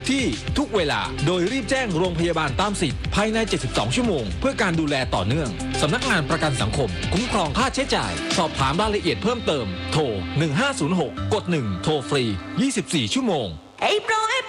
ที่ทุกเวลาโดยรีบแจ้งโรงพยาบาลตามสิทธิ์ภายใน 72 ชั่วโมงเพื่อการดูแลต่อเนื่องสำนักงานประกันสังคมคุ้มครองค่าใช้จ่ายสอบถามรายละเอียดเพิ่มเติมโทร 1506 กด 1 โทรฟรี 24 ชั่วโมง